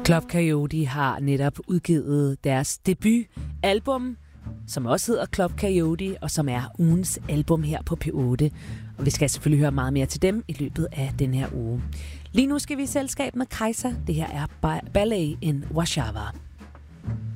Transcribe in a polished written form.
Club Coyote har netop udgivet deres debutalbum, som også hedder Club Coyote, og som er ugens album her på P8. Og vi skal selvfølgelig høre meget mere til dem i løbet af den her uge. Lige nu skal vi i selskab med Kajsa. Det her er Ballet in Warszawa.